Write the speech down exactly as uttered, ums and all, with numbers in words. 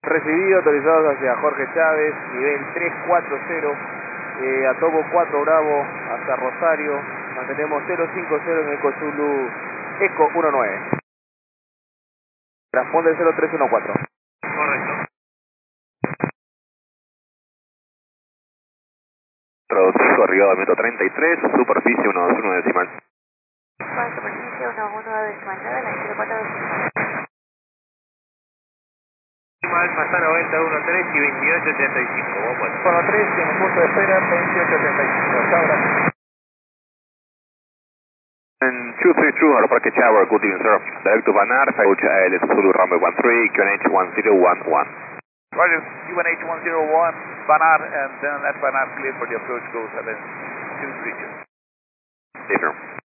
Recibido, autorizados hacia Jorge Chávez, nivel tres cuatro cero, eh, a Togo cuatro Bravo, hasta Rosario, mantenemos cero cinco cero en Eco Zulu, Eco uno nueve. Responde cero tres uno cuatro. Correcto. Fijo, arribado al metro treinta y tres, superficie uno dos uno decimal. Con superficie uno uno decimal nueve, la cero cuatro decimal. Alfa noventa uno tres y veintiocho treinta y cinco. Vos puedes. uno tres, en el punto de espera, veintiocho treinta y cinco. Chao, gracias. And two three two, Aeroparque Tower, good evening sir. Direct to Banar, approach A L Zulu runway one three, Q N H one zero one one. Roger, Q N H one zero one, Banar, and then at Banar clear for the approach goes and then two three two. Different.